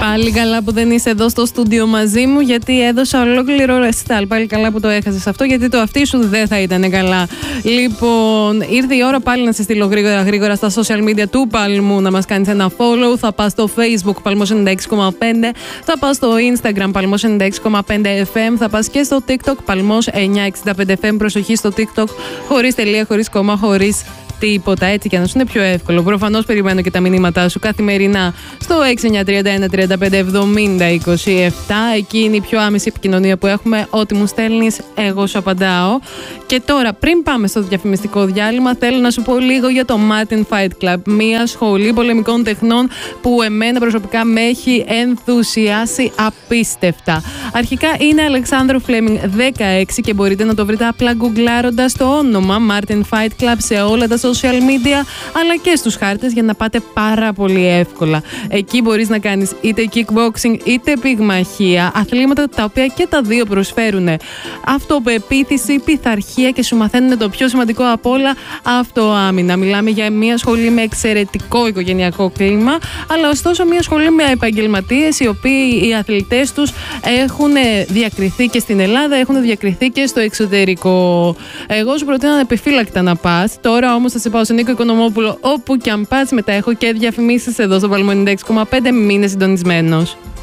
Πάλι καλά που δεν είσαι εδώ στο στούντιο μαζί μου, γιατί έδωσα ολόκληρο ρεστάλ. Πάλι καλά που το έχασες αυτό, γιατί το αυτί σου δεν θα ήταν καλά. Λοιπόν, ήρθε η ώρα πάλι να σε στείλω γρήγορα στα social media του Παλμού να μας κάνεις ένα follow. Θα πας στο Facebook Παλμός 96,5, θα πας στο Instagram Παλμός 96,5 FM, θα πας και στο TikTok Παλμός 965 FM. Προσοχή στο TikTok, χωρίς τελεία, χωρίς κόμμα, χωρίς τίποτα, έτσι και να σου είναι πιο εύκολο. Προφανώς περιμένω και τα μηνύματά σου καθημερινά στο 6931 35 70 27. Εκεί είναι η πιο άμεση επικοινωνία που έχουμε. Ό,τι μου στέλνεις, εγώ σου απαντάω. Και τώρα, πριν πάμε στο διαφημιστικό διάλειμμα, θέλω να σου πω λίγο για το Martin Fight Club. Μια σχολή πολεμικών τεχνών που εμένα προσωπικά με έχει ενθουσιάσει απίστευτα. Αρχικά είναι Αλεξάνδρου Φλέμινγκ 16 και μπορείτε να το βρείτε απλά γκουγκλάροντας το όνομα Martin Fight Club σε όλα τα social media, αλλά και στους χάρτες για να πάτε πάρα πολύ εύκολα. Εκεί μπορείς να κάνεις είτε kickboxing είτε πυγμαχία, αθλήματα τα οποία και τα δύο προσφέρουν αυτοπεποίθηση, πειθαρχία και σου μαθαίνουν το πιο σημαντικό απ' όλα, αυτοάμυνα. Μιλάμε για μια σχολή με εξαιρετικό οικογενειακό κλίμα, αλλά ωστόσο μια σχολή με επαγγελματίες οι οποίοι οι αθλητές τους έχουν διακριθεί και στην Ελλάδα, έχουν διακριθεί και στο εξωτερικό. Εγώ σου προτείνω ανεπιφύλακτα να πας. Τώρα όμως θα σε πάω σε Νίκο Οικονομόπουλο όπου και αν πας. Μετά έχω και διαφημίσεις εδώ στο Παλμό 96,5. Μείνε συντονισμένος.